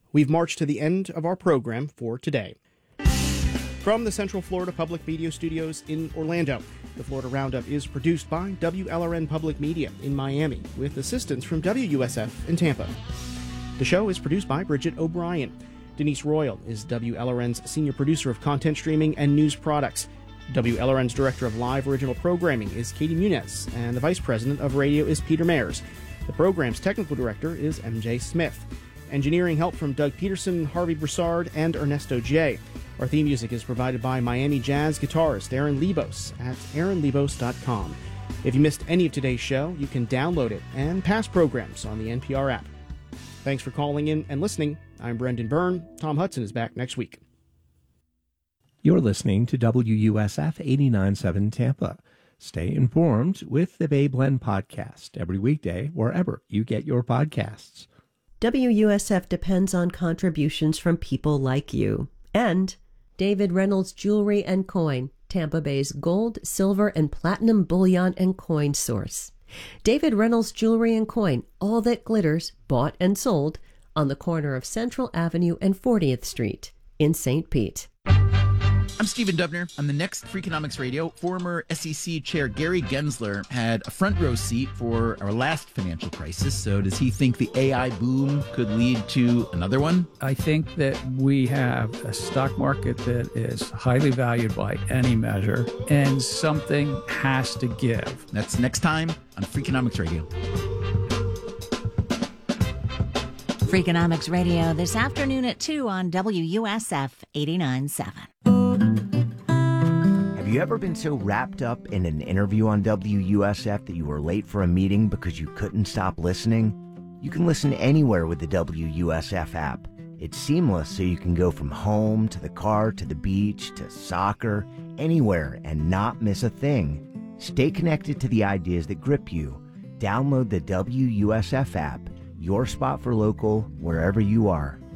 We've marched to the end of our program for today. From the Central Florida Public Media Studios in Orlando, the Florida Roundup is produced by WLRN Public Media in Miami, with assistance from WUSF in Tampa. The show is produced by Bridget O'Brien. Denise Royal is WLRN's Senior Producer of Content Streaming and News Products. WLRN's Director of Live Original Programming is Katie Muniz, and the Vice President of Radio is Peter Mayers. The program's Technical Director is MJ Smith. Engineering help from Doug Peterson, Harvey Broussard, and Ernesto J. Our theme music is provided by Miami Jazz guitarist Aaron Lebos at aaronlebos.com. If you missed any of today's show, you can download it and past programs on the NPR app. Thanks for calling in and listening. I'm Brendan Byrne. Tom Hudson is back next week. You're listening to WUSF 89.7 Tampa. Stay informed with the Bay Blend podcast every weekday wherever you get your podcasts. WUSF depends on contributions from people like you. And David Reynolds Jewelry and Coin, Tampa Bay's gold, silver, and platinum bullion and coin source. David Reynolds Jewelry and Coin, all that glitters, bought and sold, on the corner of Central Avenue and 40th Street in St. Pete. I'm Stephen Dubner. On the next Freakonomics Radio, former SEC Chair Gary Gensler had a front row seat for our last financial crisis. So does he think the AI boom could lead to another one? I think that we have a stock market that is highly valued by any measure, and something has to give. That's next time on Freakonomics Radio. Freakonomics Radio this afternoon at 2 on WUSF 89.7. Have you ever been so wrapped up in an interview on WUSF that you were late for a meeting because you couldn't stop listening? You can listen anywhere with the WUSF app. It's seamless, so you can go from home to the car to the beach to soccer, anywhere, and not miss a thing. Stay connected to the ideas that grip you. Download the WUSF app, your spot for local, wherever you are.